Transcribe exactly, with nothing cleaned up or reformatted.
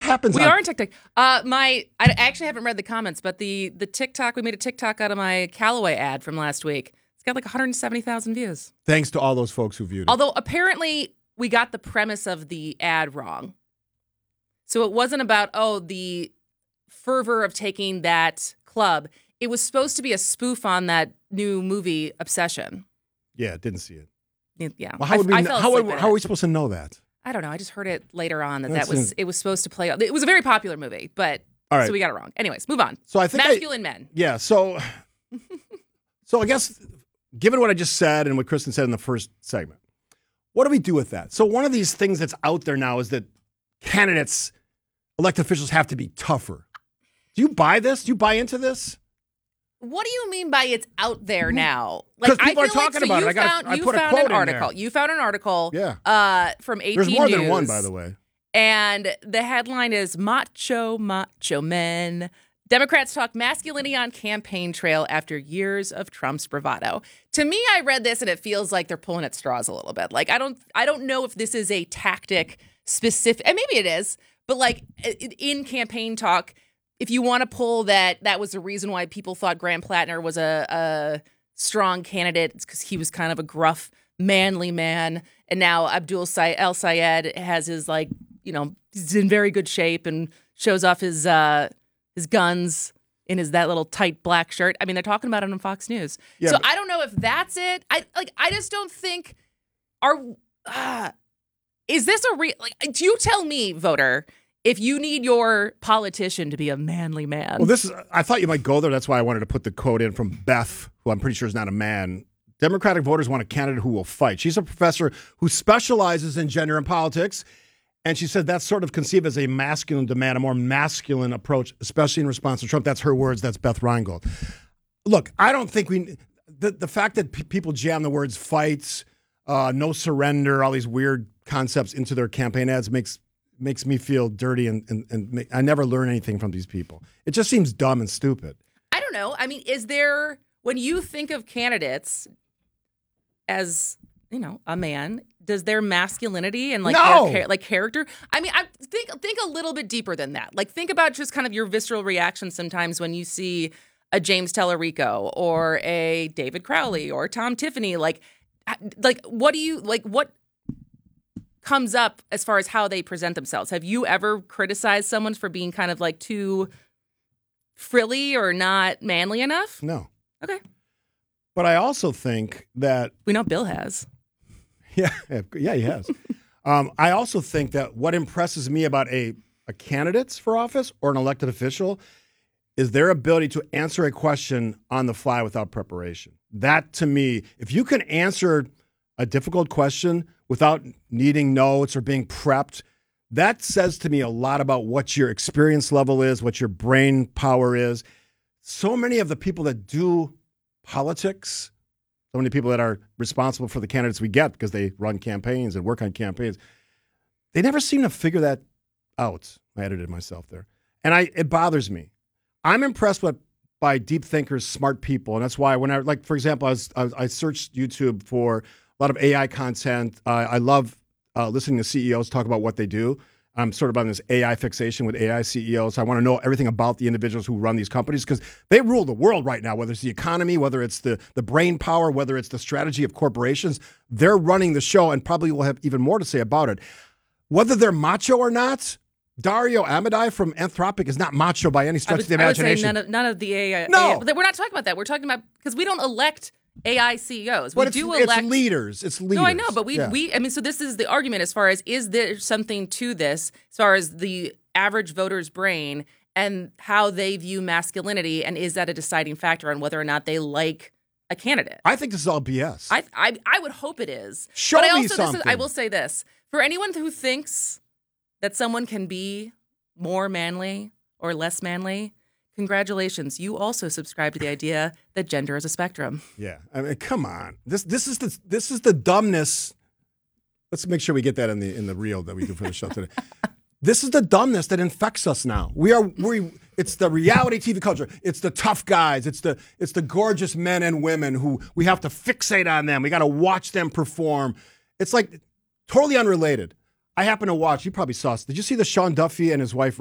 happens? We on- are in TikTok. Uh, my I actually haven't read the comments, but the the TikTok we made a TikTok out of my Callaway ad from last week. It's got like one hundred seventy thousand views. Thanks to all those folks who viewed it. Although apparently we got the premise of the ad wrong. So it wasn't about oh the fervor of taking that club. It was supposed to be a spoof on that new movie Obsession. Yeah, didn't see it. Yeah. Well, how would we? I, I know, fell how, asleep would, in how it. are we supposed to know that? I don't know. I just heard it later on that That's that was in- it was supposed to play. It was a very popular movie, but All right. so we got it wrong. Anyways, move on. So I think I- masculine men. Yeah. So, so I guess, given what I just said and what Kristen said in the first segment, what do we do with that? So one of these things that's out there now is that candidates, elected officials, have to be tougher. Do you buy this? Do you buy into this? What do you mean by it's out there now? 'Cause Like people I are feel like, talking so about it. you I gotta- found, I you put a found quote an in article. there. You found an article. Yeah. Uh, from eighteen There's more News, than one, by the way. And the headline is Macho, Macho Men. Democrats talk masculinity on campaign trail after years of Trump's bravado. To me, I read this and it feels like they're pulling at straws a little bit. Like I don't I don't know if this is a tactic specific, and maybe it is, but like in campaign talk, if you want to pull that that was the reason why people thought Graham Plattner was a, a strong candidate, it's because he was kind of a gruff, manly man. And now Abdul El Sayed has his like, you know, he's in very good shape and shows off his uh, his guns in his that little tight black shirt. I mean, they're talking about it on Fox News. Yeah, so but- I don't know if that's it. I like. I just don't think. Are uh, is this a real? Like, do you tell me, voter, if you need your politician to be a manly man? Well, this is, I thought you might go there. That's why I wanted to put the quote in from Beth, who I'm pretty sure is not a man. Democratic voters want a candidate who will fight. She's a professor who specializes in gender and politics. And she said that's sort of conceived as a masculine demand, a more masculine approach, especially in response to Trump. That's her words. That's Beth Reingold. Look, I don't think we, the, the fact that p- people jam the words fights, uh, no surrender, all these weird concepts into their campaign ads makes makes me feel dirty. And, and, and make, I never learn anything from these people. It just seems dumb and stupid. I don't know. I mean, is there, when you think of candidates as, you know, a man, does their masculinity and like No! their char- like character? I mean, I think think a little bit deeper than that. Like think about just kind of your visceral reaction sometimes when you see a James Tellerico or a David Crowley or Tom Tiffany. Like, like what do you like? What comes up as far as how they present themselves? Have you ever criticized someone for being kind of like too frilly or not manly enough? No. Okay. But I also think that We know Bill has. Yeah, yeah, he has. um, I also think that what impresses me about a, a candidate for office or an elected official is their ability to answer a question on the fly without preparation. That, to me, if you can answer a difficult question without needing notes or being prepped, that says to me a lot about what your experience level is, what your brain power is. So many of the people that do politics, so many people that are responsible for the candidates we get because they run campaigns and work on campaigns, they never seem to figure that out. I edited myself there. And I it bothers me. I'm impressed with, by deep thinkers, smart people. And that's why when I, like, for example, I, was, I, I searched YouTube for a lot of A I content. Uh, I love uh, listening to C E Os talk about what they do. I'm sort of on this A I fixation with A I C E Os. I want to know everything about the individuals who run these companies because they rule the world right now, whether it's the economy, whether it's the, the brain power, whether it's the strategy of corporations. They're running the show and probably will have even more to say about it. Whether they're macho or not, Dario Amodei from Anthropic is not macho by any stretch would, of the imagination. I would say none of, none of the A I. No. A I, but we're not talking about that. We're talking about, because we don't elect A I C E Os. We but it's, do it's elect leaders. It's leaders. No, I know, but we Yeah. we I mean, so this is the argument as far as is there something to this as far as the average voter's brain and how they view masculinity, and is that a deciding factor on whether or not they like a candidate? I think this is all B S. I I, I would hope it is. Show but I me also, This is, I something. will say this for anyone who thinks that someone can be more manly or less manly. Congratulations. You also subscribe to the idea that gender is a spectrum. Yeah. I mean, come on. This this is the this is the dumbness. Let's make sure we get that in the in the reel that we do for the show today. This is the dumbness that infects us now. We are we it's the reality T V culture. It's the tough guys. It's the it's the gorgeous men and women who we have to fixate on them. We got to watch them perform. It's like totally unrelated. I happen to watch, you probably saw, did you see the Sean Duffy and his wife